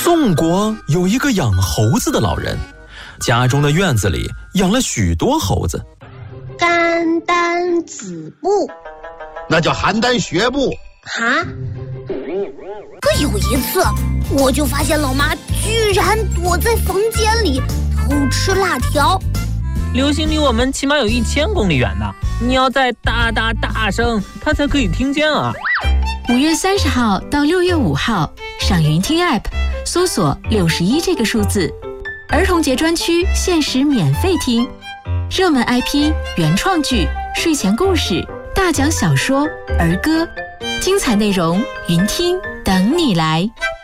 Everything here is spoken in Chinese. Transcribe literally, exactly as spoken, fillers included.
宋国有一个养猴子的老人，家中的院子里养了许多猴子。 肝胆子部， 那叫邯郸学步。 哈？可有一次，我就发现老妈居然躲在房间里偷吃辣条。 流星离我们起码有一千公里远呢，你要再大大大声，它才可以听见啊。 五月三十号到六月五号，上云听 App 搜索六十一这个数字，儿童节专区限时免费听，热门 I P、原创剧、睡前故事、大讲小说、儿歌，精彩内容云听等你来。